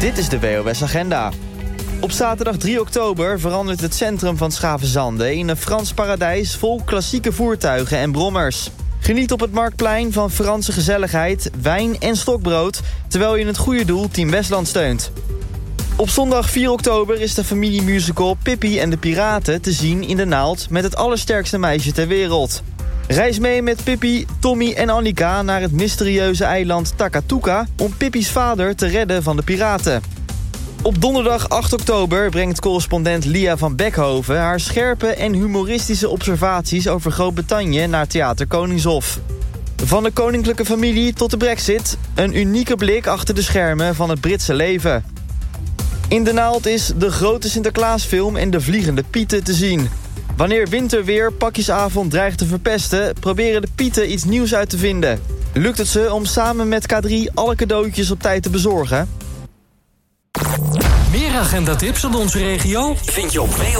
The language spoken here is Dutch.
Dit is de WOS Agenda. Op zaterdag 3 oktober verandert het centrum van Schavenzande in een Frans paradijs vol klassieke voertuigen en brommers. Geniet op het Marktplein van Franse gezelligheid, wijn en stokbrood, terwijl je het goede doel Team Westland steunt. Op zondag 4 oktober is de familiemusical Pippi en de Piraten te zien in de Naald met het allersterkste meisje ter wereld. Reis mee met Pippi, Tommy en Annika naar het mysterieuze eiland Takatuka om Pippi's vader te redden van de piraten. Op donderdag 8 oktober brengt correspondent Lia van Beckhoven haar scherpe en humoristische observaties over Groot-Brittannië naar Theater Koningshof. Van de koninklijke familie tot de Brexit, een unieke blik achter de schermen van het Britse leven. In de Naald is de grote Sinterklaasfilm en de Vliegende Pieten te zien. Wanneer winterweer pakjesavond dreigt te verpesten, proberen de Pieten iets nieuws uit te vinden. Lukt het ze om samen met K3 alle cadeautjes op tijd te bezorgen? Meer agendatips uit onze regio vind je op